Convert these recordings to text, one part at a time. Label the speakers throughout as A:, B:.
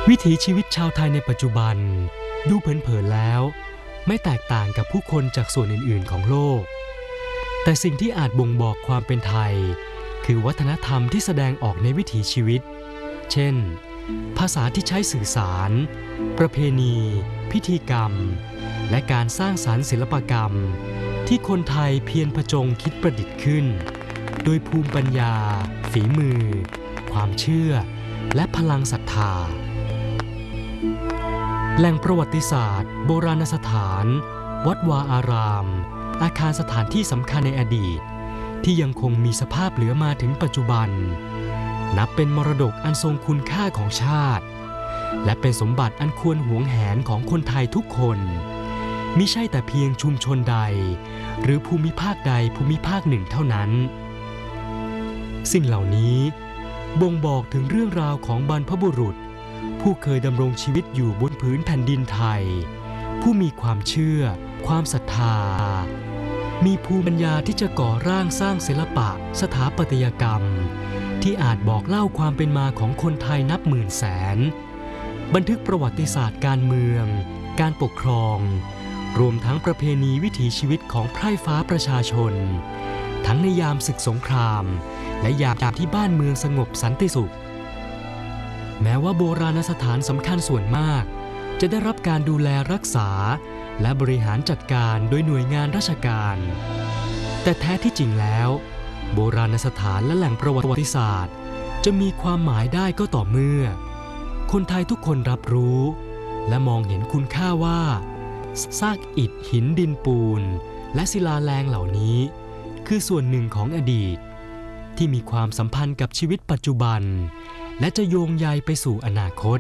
A: วิถีชีวิตชาวไทยในปัจจุบันดูเผินๆแล้วไม่แตกต่างกับผู้คนจากส่วนอื่นๆของโลกแต่สิ่งที่อาจบ่งบอกความเป็นไทยคือวัฒนธรรมที่แสดงออกในวิถีชีวิตเช่นภาษาที่ใช้สื่อสารประเพณีพิธีกรรมและการสร้างสรรค์ศิลปกรรมที่คนไทยเพียรผจญคิดประดิษฐ์ขึ้นโดยภูมิปัญญาฝีมือความเชื่อและพลังศรัทธาแหล่งประวัติศาสตร์โบราณสถานวัดวาอารามอาคารสถานที่สำคัญในอดีตที่ยังคงมีสภาพเหลือมาถึงปัจจุบันนับเป็นมรดกอันทรงคุณค่าของชาติและเป็นสมบัติอันควรหวงแหนของคนไทยทุกคนมิใช่แต่เพียงชุมชนใดหรือภูมิภาคใดภูมิภาคหนึ่งเท่านั้นสิ่งเหล่านี้บ่งบอกถึงเรื่องราวของบรรพบุรุษผู้เคยดำรงชีวิตอยู่บนพื้นแผ่นดินไทยผู้มีความเชื่อความศรัทธามีภูมิปัญญาที่จะก่อร่างสร้างศิลปะสถาปัตยกรรมที่อาจบอกเล่าความเป็นมาของคนไทยนับหมื่นแสนบันทึกประวัติศาสตร์การเมืองการปกครองรวมทั้งประเพณีวิถีชีวิตของไพร่ฟ้าประชาชนทั้งในยามศึกสงครามและยามที่บ้านเมืองสงบสันติสุขแม้ว่าโบราณสถานสำคัญส่วนมากจะได้รับการดูแลรักษาและบริหารจัดการโดยหน่วยงานราชการแต่แท้ที่จริงแล้วโบราณสถานและแหล่งประวัติศาสตร์จะมีความหมายได้ก็ต่อเมื่อคนไทยทุกคนรับรู้และมองเห็นคุณค่าว่าซากอิฐหินดินปูนและศิลาแรงเหล่านี้คือส่วนหนึ่งของอดีตที่มีความสัมพันธ์กับชีวิตปัจจุบันและจะโยงใยไปสู่อนาคต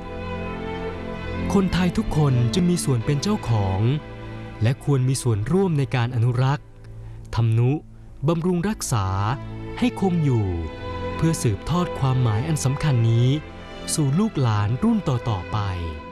A: คนไทยทุกคนจะมีส่วนเป็นเจ้าของและควรมีส่วนร่วมในการอนุรักษ์ทำนุบำรุงรักษาให้คงอยู่เพื่อสืบทอดความหมายอันสำคัญนี้สู่ลูกหลานรุ่นต่อๆไป